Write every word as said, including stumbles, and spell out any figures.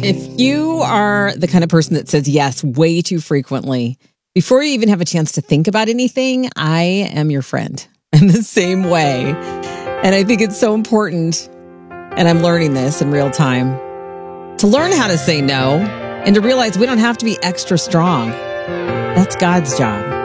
If you are the kind of person that says yes way too frequently, before you even have a chance to think about anything, I am your friend in the same way. And I think it's so important, and I'm learning this in real time, to learn how to say no and to realize we don't have to be extra strong. That's God's job.